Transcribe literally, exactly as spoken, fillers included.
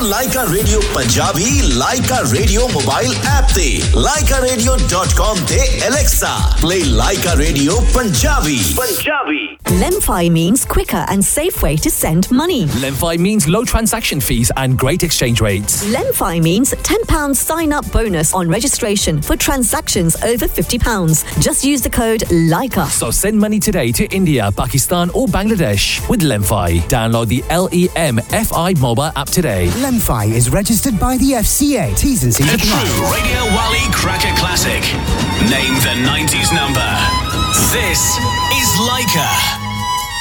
Laika Radio Punjabi, Laika Radio mobile app te, laika radio dot com te Alexa, play Laika Radio Punjabi. Punjabi. Lemfi means quicker and safe way to send money. Lemfi means low transaction fees and great exchange rates. Lemfi means ten pounds sign-up bonus on registration for transactions over fifty pounds. Just use the code LAIKA. So send money today to India, Pakistan or Bangladesh with Lemfi. Download the L E M F I mobile app today. Lemfi is registered by the F C A. T's and C's A apply. true Radio Wally Cracker Classic. Name the nineties number. This is Laika.